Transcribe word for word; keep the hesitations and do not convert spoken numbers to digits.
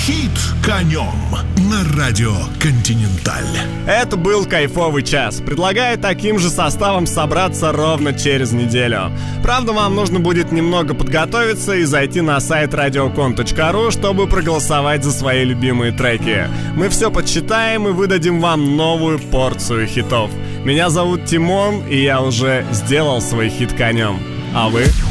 Хит конем на радио Континенталь. Это был кайфовый час. Предлагаю таким же составом собраться ровно через неделю. Правда, вам нужно будет немного подготовиться и зайти на сайт радиокон точка ру, чтобы проголосовать за свои любимые треки. Мы все подсчитаем и выдадим вам новую порцию хитов. Меня зовут Тимон, и я уже сделал свой хит конем. А вы?